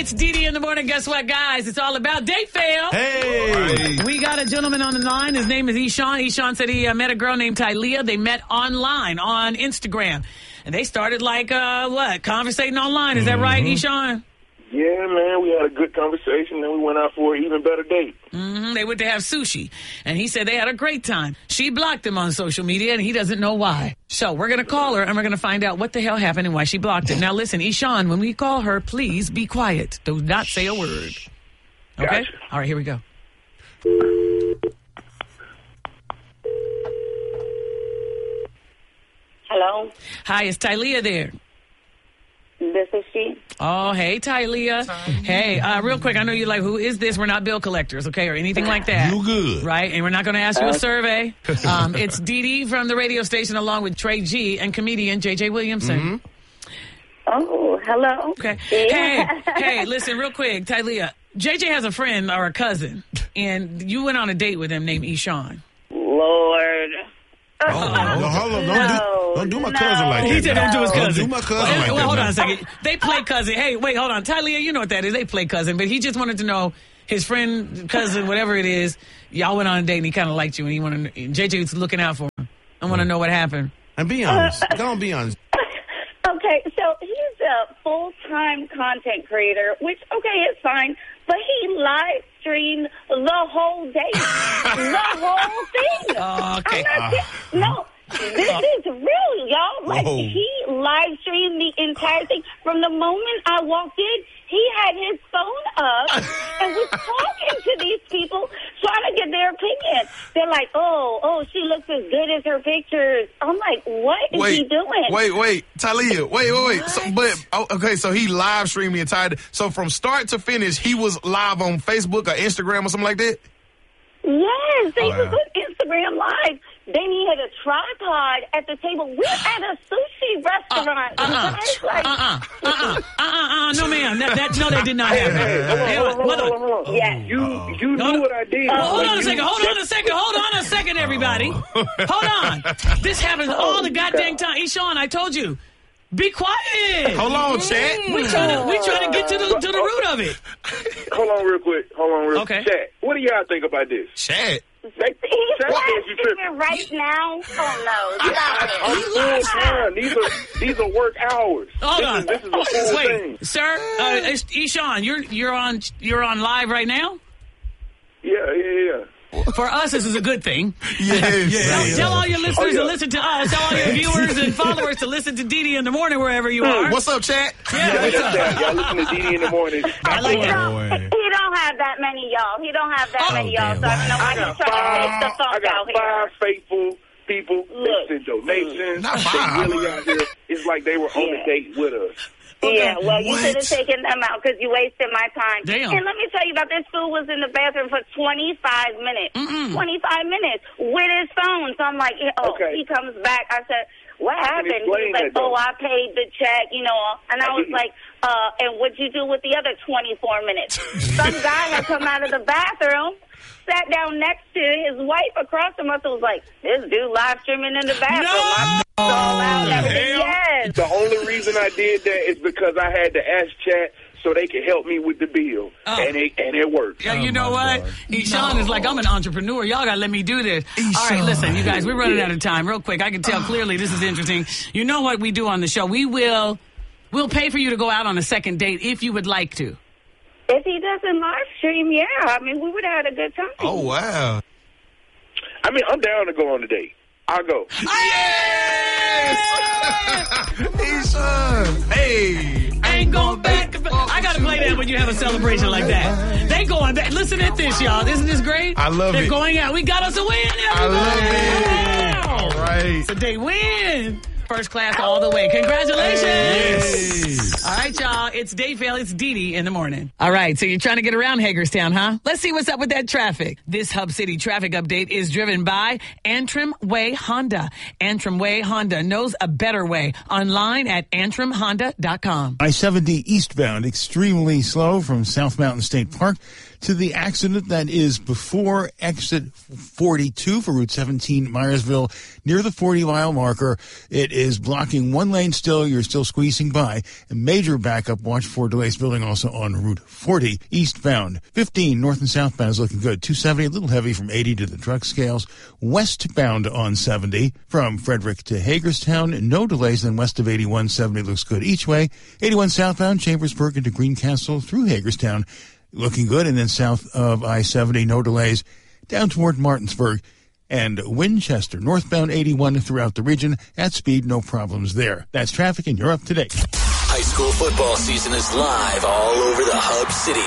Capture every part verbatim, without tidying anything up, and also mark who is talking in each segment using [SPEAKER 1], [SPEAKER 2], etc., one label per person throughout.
[SPEAKER 1] It's Dee Dee in the morning. Guess what, guys? It's all about date fail.
[SPEAKER 2] Hey.
[SPEAKER 1] We got a gentleman on the line. His name is Eshawn. Eshawn said he uh, met a girl named Tylea. They met online on Instagram. And they started like, uh, what, conversating online. Is that
[SPEAKER 2] Mm-hmm.
[SPEAKER 1] right, Eshawn?
[SPEAKER 3] Yeah, man, we had a good conversation, then we went out for an even better date.
[SPEAKER 1] Mm-hmm. They went to have sushi. And he said they had a great time. She blocked him on social media, and he doesn't know why. So we're going to call her, and we're going to find out what the hell happened and why she blocked him. Now, listen, Eshawn, when we call her, please be quiet. Do not say a word. Okay?
[SPEAKER 3] Gotcha.
[SPEAKER 1] All right, here we go.
[SPEAKER 4] Hello,
[SPEAKER 1] Hi, is Tylea there?
[SPEAKER 4] this is she.
[SPEAKER 1] Oh, hey, Tylea. Hey, uh, real quick, I know you're like, who is this? We're not bill collectors, okay, or anything like that.
[SPEAKER 2] You good.
[SPEAKER 1] Right? And we're not going to ask you a survey. Um, it's Dee Dee from the radio station along with Trey G and comedian J J Williamson.
[SPEAKER 2] Mm-hmm.
[SPEAKER 4] Oh, hello.
[SPEAKER 1] Okay.
[SPEAKER 4] Yeah.
[SPEAKER 1] Hey, hey, listen, real quick, Tylea. J J has a friend or a cousin, and you went on a date with him named Eshawn.
[SPEAKER 4] Lord.
[SPEAKER 2] Oh, no, hold on. Don't,
[SPEAKER 4] No,
[SPEAKER 2] do, don't do my cousin like that.
[SPEAKER 1] He said don't do his
[SPEAKER 2] Don't
[SPEAKER 1] cousin.
[SPEAKER 2] do my cousin
[SPEAKER 1] well,
[SPEAKER 2] like
[SPEAKER 1] well,
[SPEAKER 2] that.
[SPEAKER 1] hold
[SPEAKER 2] man.
[SPEAKER 1] on a second. They play cousin. Hey, wait, hold on. Tylea, you know what that is. They play cousin, but he just wanted to know his friend, cousin, whatever it is, y'all went on a date and he kind of liked you and he wanted, J J was looking out for him. I want to know what happened.
[SPEAKER 2] And be honest. Don't be honest.
[SPEAKER 4] Okay, so he's a full-time content creator, which, okay, it's fine, but he live streamed the whole day. the whole thing.
[SPEAKER 1] Oh, okay.
[SPEAKER 4] I'm not kidding. No, this is real, y'all. Like,
[SPEAKER 2] Whoa.
[SPEAKER 4] he live streamed the entire thing. From the moment I walked in, he had his phone up and was talking to these people, trying to get their opinion. They're like, oh, oh, she looks as good as her pictures. I'm like, what is
[SPEAKER 5] wait,
[SPEAKER 4] he doing?
[SPEAKER 5] Wait, wait, Tylea, wait, wait, wait. So, but oh, okay, so he live streamed the entire. So from start to finish, he was live on Facebook or Instagram or something like that.
[SPEAKER 4] Yes, they
[SPEAKER 5] Oh,
[SPEAKER 4] was
[SPEAKER 5] wow.
[SPEAKER 4] on Instagram Live. Then he had a tripod at the table. We're at a sushi restaurant.
[SPEAKER 1] Uh-uh.
[SPEAKER 4] Guys, like,
[SPEAKER 1] Uh-uh. Uh-uh. Uh-uh. No, ma'am. That, that, no, that did not happen.
[SPEAKER 3] Hey, hold on,
[SPEAKER 1] Hey,
[SPEAKER 3] hold on,
[SPEAKER 1] hold
[SPEAKER 3] hold
[SPEAKER 1] on.
[SPEAKER 3] on, hold on.
[SPEAKER 4] Yeah.
[SPEAKER 3] You, you
[SPEAKER 1] Hold
[SPEAKER 3] knew
[SPEAKER 1] on.
[SPEAKER 3] what I did.
[SPEAKER 1] Oh, hold
[SPEAKER 3] Like,
[SPEAKER 1] on a
[SPEAKER 3] you-
[SPEAKER 1] second. Hold on a second. Hold on a second, everybody. Hold on. This happens all the goddamn time. Eshawn, I told you. Be quiet.
[SPEAKER 5] Hold on, Chad.
[SPEAKER 1] We trying to we trying to get to the to the root of it.
[SPEAKER 3] Hold on real quick. Hold on real
[SPEAKER 1] Okay.
[SPEAKER 3] quick. Chat, what do y'all think about this?
[SPEAKER 5] Chad.
[SPEAKER 4] He's
[SPEAKER 3] Chat says you tripping.
[SPEAKER 4] laughing right now. Oh, no. Stop it.
[SPEAKER 3] I'm full time. These are these are work hours.
[SPEAKER 1] Hold
[SPEAKER 3] this
[SPEAKER 1] on.
[SPEAKER 3] Is, this is a full
[SPEAKER 1] Wait,
[SPEAKER 3] thing.
[SPEAKER 1] sir, uh, it's- Eshawn, you're you're on you're on live right now.
[SPEAKER 3] Yeah, yeah, yeah.
[SPEAKER 1] For us, this is a good thing.
[SPEAKER 5] Yes.
[SPEAKER 1] Tell, tell all your listeners
[SPEAKER 3] Oh, yeah.
[SPEAKER 1] to listen to us. Tell all your viewers and followers to listen to Dee Dee in the morning wherever you are.
[SPEAKER 5] What's up, Chad?
[SPEAKER 1] Yeah, what's up?
[SPEAKER 3] Chat, y'all listen to Dee Dee in the morning.
[SPEAKER 1] I like
[SPEAKER 4] He
[SPEAKER 1] it.
[SPEAKER 4] don't,
[SPEAKER 2] Boy.
[SPEAKER 4] he don't have that many y'all. He don't have that
[SPEAKER 1] Oh,
[SPEAKER 4] many y'all.
[SPEAKER 2] damn.
[SPEAKER 4] So I don't know why
[SPEAKER 3] I got
[SPEAKER 4] he's trying to take the
[SPEAKER 3] five. I
[SPEAKER 4] funk
[SPEAKER 3] got
[SPEAKER 4] out
[SPEAKER 3] five
[SPEAKER 4] here.
[SPEAKER 3] faithful people.
[SPEAKER 4] Look.
[SPEAKER 3] They send donations.
[SPEAKER 5] Not
[SPEAKER 3] They
[SPEAKER 5] five.
[SPEAKER 3] really out here. It's like they were on
[SPEAKER 4] Yeah.
[SPEAKER 3] a date with us.
[SPEAKER 4] Yeah, well, you
[SPEAKER 5] What?
[SPEAKER 4] should have taken them out because you wasted my time.
[SPEAKER 1] Damn.
[SPEAKER 4] And let me tell you about this fool was in the bathroom for twenty-five minutes.
[SPEAKER 1] Mm-mm.
[SPEAKER 4] twenty-five minutes with his phone. So I'm like, oh,
[SPEAKER 3] Okay.
[SPEAKER 4] he comes back. I said, what
[SPEAKER 3] I can
[SPEAKER 4] happened? He
[SPEAKER 3] explain
[SPEAKER 4] was like,
[SPEAKER 3] that,
[SPEAKER 4] oh,
[SPEAKER 3] though.
[SPEAKER 4] I paid the check, you know. And I
[SPEAKER 3] I
[SPEAKER 4] was
[SPEAKER 3] get it.
[SPEAKER 4] like, uh, and what'd you do with the other twenty-four minutes? Some guy had come out of the bathroom, sat down next to his wife across from us and was like, this dude live streaming in the bathroom.
[SPEAKER 1] No!
[SPEAKER 4] I all out and everything. Yes.
[SPEAKER 3] The only reason I did that is because I had to ask Chat so they could help me with the bill,
[SPEAKER 1] Oh.
[SPEAKER 3] and it and it worked.
[SPEAKER 1] Yeah, you
[SPEAKER 2] Oh,
[SPEAKER 1] know
[SPEAKER 2] my
[SPEAKER 1] what?
[SPEAKER 2] God.
[SPEAKER 1] Eshawn is like, I'm an entrepreneur. Y'all got to let me do this. All right, listen, you guys, we're running out of time. Real quick, I can tell clearly this is interesting. You know what we do on the show? We will we'll pay for you to go out on a second date if you would like to.
[SPEAKER 4] If he doesn't live stream, yeah. I mean, we would have had a good time.
[SPEAKER 5] Oh, wow.
[SPEAKER 3] I mean, I'm down to go on the date. I'll go.
[SPEAKER 5] Eshawn. Hey.
[SPEAKER 1] Ain't going back. I got to play that when you have a celebration like that. They going back. Listen at this, y'all. Isn't this great?
[SPEAKER 5] I love
[SPEAKER 1] They're
[SPEAKER 5] it.
[SPEAKER 1] going out. We got us a win,
[SPEAKER 5] I
[SPEAKER 1] everybody.
[SPEAKER 5] love it. All right.
[SPEAKER 1] It's a day win. First class all the way. Congratulations.
[SPEAKER 5] Yes.
[SPEAKER 1] All right, y'all. It's Dave Vale. It's Dee Dee in the morning. All right. So you're trying to get around Hagerstown, huh? Let's see what's up with that traffic. This Hub City traffic update is driven by Antrim Way Honda. Antrim Way Honda knows a better way. Online at antrim honda dot com.
[SPEAKER 6] I seventy eastbound, extremely slow from South Mountain State Park to the accident that is before exit forty-two for Route seventeen, Myersville, near the forty mile marker. It is is blocking one lane still. You're still squeezing by. A major backup. Watch for delays building also on Route forty eastbound. fifteen north and southbound is looking good. two seventy, a little heavy from eighty to the truck scales. Westbound on seventy from Frederick to Hagerstown. No delays. Then west of eighty-one, seventy looks good each way. eighty-one southbound, Chambersburg into Greencastle through Hagerstown. Looking good. And then south of I seventy, no delays. Down toward Martinsburg and Winchester. Northbound eighty-one throughout the region. At speed, no problems there. That's traffic, and you're up to date.
[SPEAKER 7] High school football season is live all over the Hub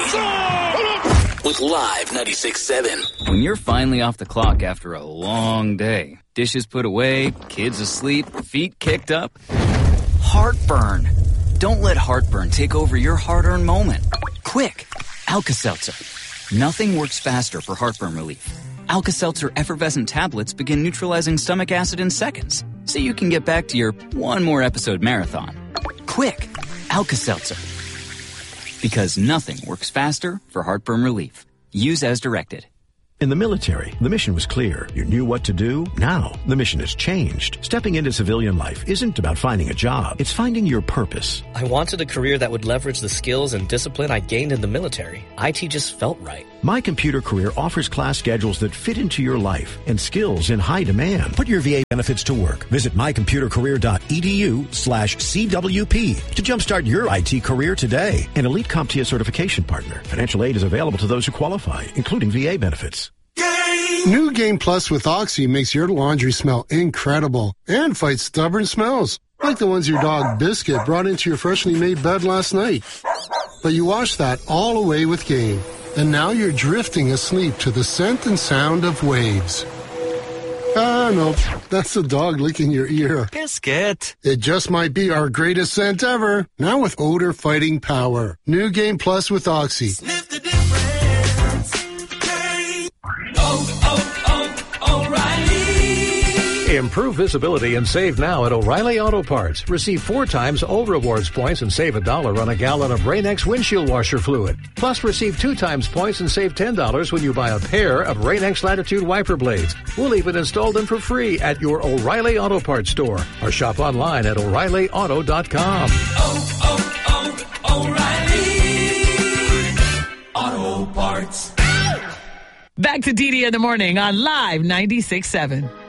[SPEAKER 7] City. With Live ninety-six point seven.
[SPEAKER 8] When you're finally off the clock after a long day, dishes put away, kids asleep, feet kicked up, heartburn. Don't let heartburn take over your hard-earned moment. Quick, Alka-Seltzer. Nothing works faster for heartburn relief. Alka-Seltzer effervescent tablets begin neutralizing stomach acid in seconds, so you can get back to your one more episode marathon. Quick, Alka-Seltzer. Because nothing works faster for heartburn relief. Use as directed.
[SPEAKER 9] In the military, the mission was clear. You knew what to do. Now, the mission has changed. Stepping into civilian life isn't about finding a job. It's finding your purpose.
[SPEAKER 10] I wanted a career that would leverage the skills and discipline I gained in the military. I T just felt right.
[SPEAKER 9] My Computer Career offers class schedules that fit into your life and skills in high demand. Put your V A benefits to work. Visit mycomputercareer.edu slash CWP to jumpstart your I T career today. An elite CompTIA certification partner. Financial aid is available to those who qualify, including V A benefits.
[SPEAKER 11] New Game Plus with Oxy makes your laundry smell incredible and fights stubborn smells, like the ones your dog Biscuit brought into your freshly made bed last night. But you wash that all away with Game, and now you're drifting asleep to the scent and sound of waves. Ah, no, that's the dog licking your ear.
[SPEAKER 10] Biscuit.
[SPEAKER 11] It just might be our greatest scent ever, now with odor-fighting power. New Game Plus with Oxy.
[SPEAKER 12] Sniff the difference. Oh, oh, oh, O'Reilly.
[SPEAKER 13] Improve visibility and save now at O'Reilly Auto Parts. Receive four times O Rewards points and save a dollar on a gallon of Rain-X windshield washer fluid. Plus, receive two times points and save ten dollars when you buy a pair of Rain-X Latitude wiper blades. We'll even install them for free at your O'Reilly Auto Parts store or shop online at O'Reilly Auto dot com.
[SPEAKER 12] Oh, oh, oh, O'Reilly Auto Parts.
[SPEAKER 1] Back to D D in the morning on Live ninety-six point seven.